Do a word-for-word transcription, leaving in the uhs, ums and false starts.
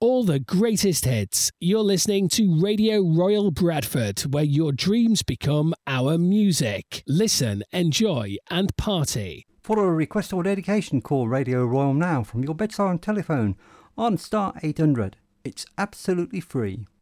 all the greatest hits. You're listening to Radio Royal Bradford, where your dreams become our music. Listen, enjoy, and party. For a request or dedication, call Radio Royal now from your bedside telephone on star eight hundred. It's absolutely free.